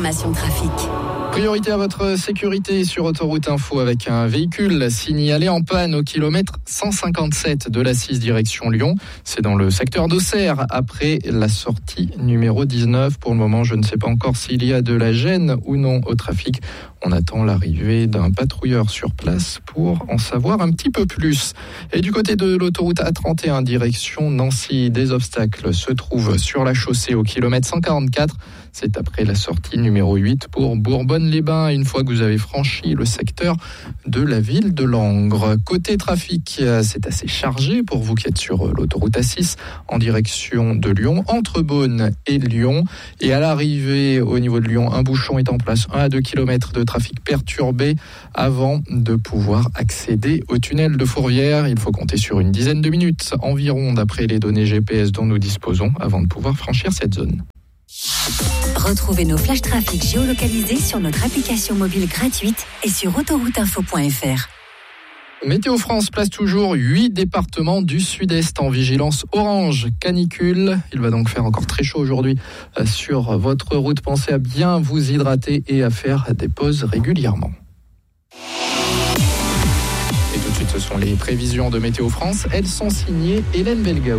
informations trafic. Priorité à votre sécurité sur Autoroute Info avec un véhicule signalé en panne au kilomètre 157 de l'A6 direction Lyon. C'est dans le secteur d'Auxerre après la sortie numéro 19. Pour le moment, je ne sais pas encore s'il y a de la gêne ou non au trafic. On attend l'arrivée d'un patrouilleur sur place pour en savoir un petit peu plus. Et du côté de l'autoroute A31 direction Nancy, des obstacles se trouvent sur la chaussée au kilomètre 144. C'est après la sortie numéro 8 pour Bourbonne-les-Bains, une fois que vous avez franchi le secteur de la ville de Langres. Côté trafic, c'est assez chargé pour vous qui êtes sur l'autoroute A6 en direction de Lyon, entre Beaune et Lyon. Et à l'arrivée au niveau de Lyon, un bouchon est en place, 1 à 2 km de trafic perturbé avant de pouvoir accéder au tunnel de Fourvière. Il faut compter sur une dizaine de minutes environ d'après les données GPS dont nous disposons avant de pouvoir franchir cette zone. Retrouvez nos flashs trafic géolocalisés sur notre application mobile gratuite et sur autorouteinfo.fr. Météo France place toujours 8 départements du sud-est en vigilance orange canicule. Il va donc faire encore très chaud aujourd'hui sur votre route. Pensez à bien vous hydrater et à faire des pauses régulièrement. Et tout de suite, ce sont les prévisions de Météo France. Elles sont signées Hélène Belgaout.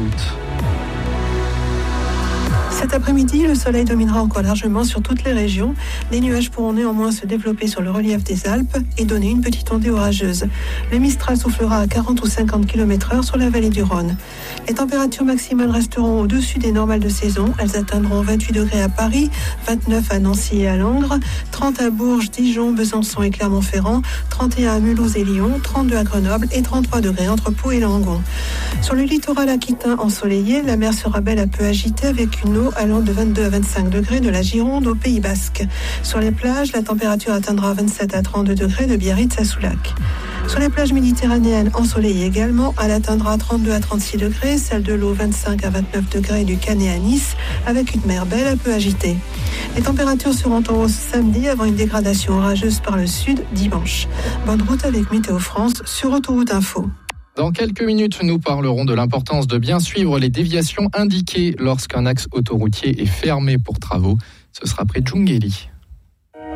Cet après-midi, le soleil dominera encore largement sur toutes les régions. Les nuages pourront néanmoins se développer sur le relief des Alpes et donner une petite ondée orageuse. Le Mistral soufflera à 40 ou 50 km/h sur la vallée du Rhône. Les températures maximales resteront au-dessus des normales de saison. Elles atteindront 28 degrés à Paris, 29 à Nancy et à Langres, 30 à Bourges, Dijon, Besançon et Clermont-Ferrand, 31 à Mulhouse et Lyon, 32 à Grenoble et 33 degrés entre Pau et Langon. Sur le littoral aquitain ensoleillé, la mer sera belle à peu agitée avec une eau allant de 22 à 25 degrés de la Gironde au Pays Basque. Sur les plages, la température atteindra 27 à 32 degrés de Biarritz à Soulac. Sur les plages méditerranéennes ensoleillées également, elle atteindra 32 à 36 degrés, celle de l'eau 25 à 29 degrés du Canet à Nice, avec une mer belle un peu agitée. Les températures seront en hausse samedi avant une dégradation orageuse par le sud dimanche. Bonne route avec Météo France sur Autoroute Info. Dans quelques minutes, nous parlerons de l'importance de bien suivre les déviations indiquées lorsqu'un axe autoroutier est fermé pour travaux. Ce sera près de Djounguéli.